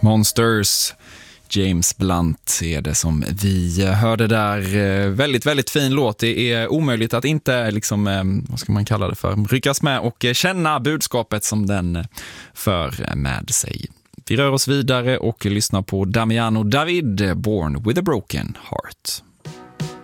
Monsters, James Blunt är det som vi hörde där. Väldigt, väldigt fin låt. Det är omöjligt att inte liksom, vad ska man kalla det för, ryckas med och känna budskapet som den för med sig. Vi rör oss vidare och lyssnar på Damiano David, Born with a Broken Heart.